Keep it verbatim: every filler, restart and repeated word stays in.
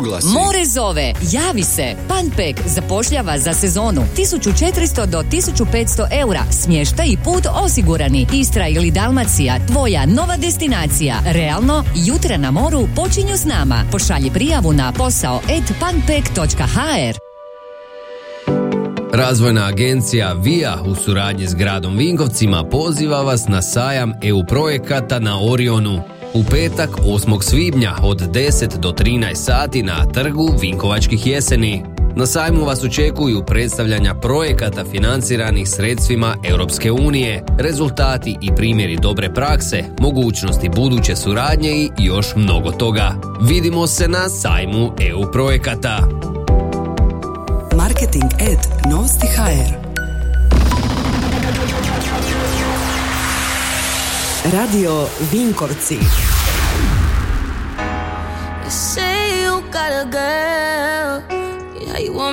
oglasi. More zove, javi se. Panpek zapošljava za sezonu tisuću četiristo do tisuću petsto eura. Smještaj i put osigurani. Istra ili Dalmacija, tvoja nova destinacija. Realno, jutra na moru počinju s nama. Pošalji prijavu na posao et panpek točka ha er. Razvojna agencija V I A u suradnji s gradom Vinkovcima poziva vas na sajam E U projekata na Orionu. U petak osmog svibnja od deset do trinaest sati na trgu Vinkovačkih jeseni. Na sajmu vas očekuju predstavljanja projekata financiranih sredstvima Europske unije, rezultati i primjeri dobre prakse, mogućnosti buduće suradnje i još mnogo toga. Vidimo se na sajmu E U projekata. Marketing et Novosti ha er. Radio Vinkovci. You say you got a girl, yeah, you want